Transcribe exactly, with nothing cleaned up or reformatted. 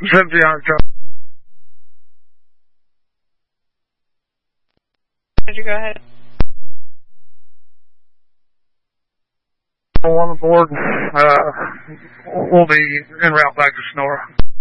seventeen hundred truck. Did you go ahead? One aboard. Uh, we'll be en route back to Sonora.